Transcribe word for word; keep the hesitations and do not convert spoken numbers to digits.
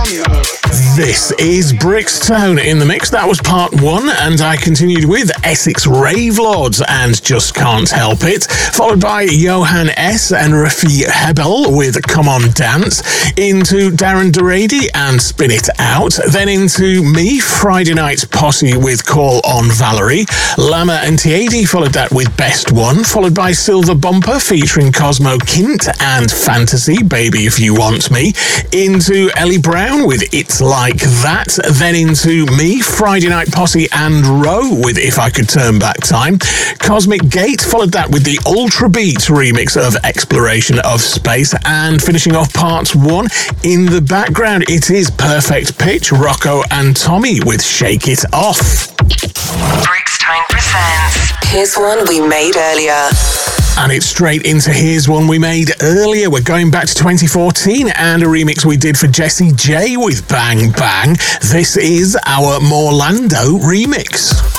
This is Brixton in the mix. That was part one, and I continued with Essex Rave Lords and Just Can't Help It, followed by Johan S. and Rafi Hebel with Come On Dance, into Darren Durady and Spin It Out, then into me, Friday Night's Posse with Call On Valerie, Lama and Tiedi followed that with Best One, followed by Silver Bumper featuring Cosmo Kint and Fantasy, Baby If You Want Me, into Ellie Brown with It's Like That, then into me, Friday Night Posse and Row with If I Could Turn Back Time. Cosmic Gate followed that with the Ultra Beat remix of Exploration of Space, and finishing off part one in the background, it is Perfect Pitch, Rocco and Tommy with Shake It Off. Brixton presents Here's One We Made Earlier. And it's straight into Here's One We Made Earlier. We're going back to twenty fourteen and a remix we did for Jessie J with Bang Bang. This is our Morlando remix.